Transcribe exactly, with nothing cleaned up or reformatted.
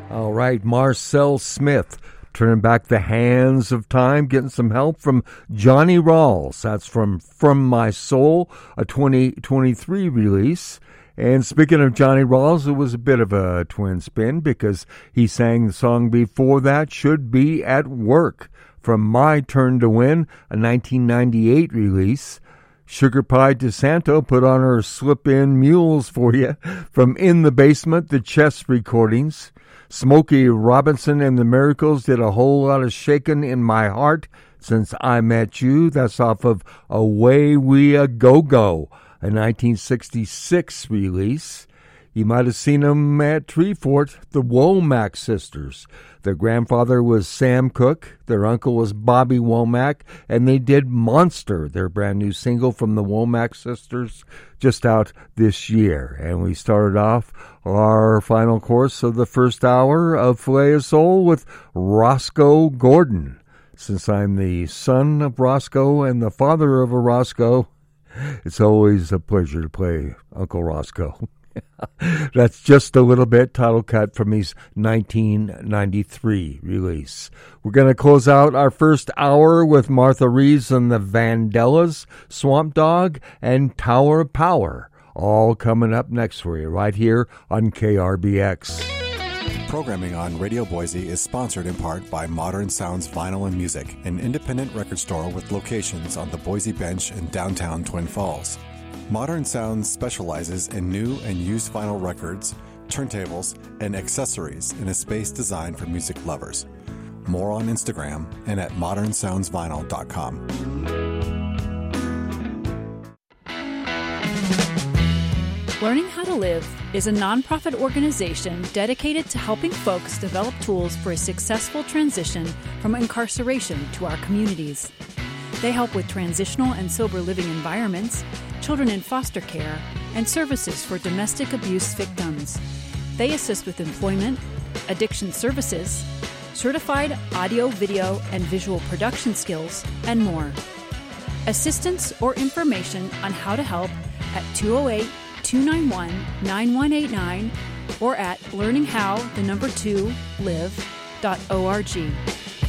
All right, Marcel Smith, turning back the hands of time, getting some help from Johnny Rawls. That's from From My Soul, a twenty twenty-three release. And speaking of Johnny Rawls, it was a bit of a twin spin because he sang the song before that, Should Be at Work, from My Turn to Win, a nineteen ninety-eight release. Sugar Pie DeSanto put on her Slip-In Mules for you from In the Basement, the Chess recordings. Smokey Robinson and the Miracles did a whole lot of shaking in my heart since I met you. That's off of Away We A Go-Go, a nineteen sixty-six release. You might have seen them at Treefort, the Womack sisters. Their grandfather was Sam Cooke, their uncle was Bobby Womack, and they did Monster, their brand new single from the Womack sisters, just out this year. And we started off our final course of the first hour of Filet of Soul with Roscoe Gordon. Since I'm the son of Roscoe and the father of a Roscoe, it's always a pleasure to play Uncle Roscoe. That's just a little bit, title cut from his nineteen ninety-three release. We're going to close out our first hour with Martha Reeves and the Vandellas, Swamp Dogg, and Tower of Power, all coming up next for you right here on K R B X. Programming on Radio Boise is sponsored in part by Modern Sounds Vinyl and Music, an independent record store with locations on the Boise Bench in downtown Twin Falls. Modern Sounds specializes in new and used vinyl records, turntables, and accessories in a space designed for music lovers. More on Instagram and at modern sounds vinyl dot com. Learning How to Live is a nonprofit organization dedicated to helping folks develop tools for a successful transition from incarceration to our communities. They help with transitional and sober living environments, children in foster care, and services for domestic abuse victims. They assist with employment, addiction services, certified audio, video, and visual production skills, and more. Assistance or information on how to help at two oh eight, two nine one, nine one eight nine or at learning how the number two live dot org.